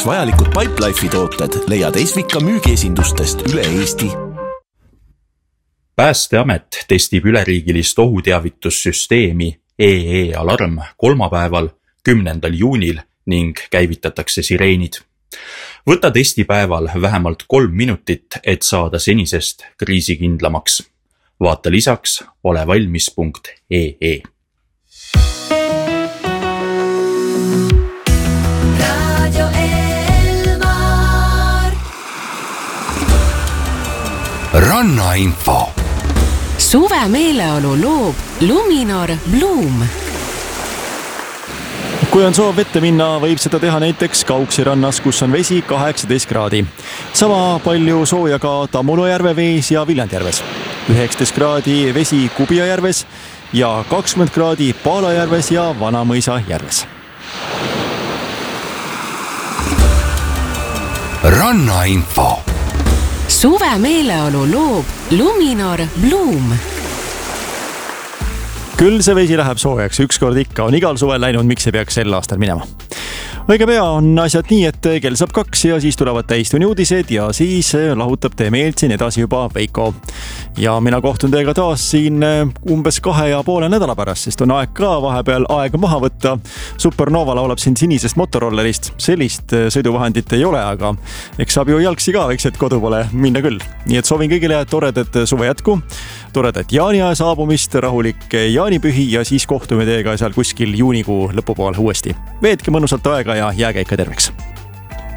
jaoks vajalikud Pipelife'i tooted leiad Esvika müügiesindustest üle Eesti. Päästeamet testib üleriigilist ohuteavitussüsteemi EE-alarm kolmapäeval, 10. juunil ning käivitatakse sireenid. Võta testipäeval vähemalt 3 minutit, et saada senisest kriisikindlamaks. Vaata lisaks olevalmis.ee. Rannainfo. Suve meeleolu loob Luminor Bloom. Kui on soov vette minna, võib seda teha näiteks Kauksi rannas, kus on vesi 18 kraadi. Sama palju sooja ka Tammulu järve vees ja Viljandjärves. 19 kraadi vesi Kubia järves ja 20 kraadi Paala järves ja Vanamõisa järves. Rannainfo. Suve meeleolu loob Luminor Bloom. Küll see vesi läheb soojaks, ükskord ikka on igal suvel läinud, miks ei peaks sel aastal minema. Õige pea on asjad nii, et kell saab 2 ja siis tulevad täistunni uudised ja siis lahutab tee meelt siin edasi juba Veiko. Ja mina kohtun teiega taas siin umbes 2,5 nädala pärast, sest on aeg ka vahepeal aega maha võtta. Supernova laulab siin sinisest motorollerist. Sellist sõiduvahendit ei ole, aga eks saab ju jalgsi ka väikselt kodu pole minna küll. Nii et soovin kõigile toredat suve jätku, toredat jaaniaja saabumist, rahulik jaanipühi ja siis kohtume teiega seal kuskil juunikuu lõpupool uuesti. Veetke mõnusalt aega ja jääge ikka terveks.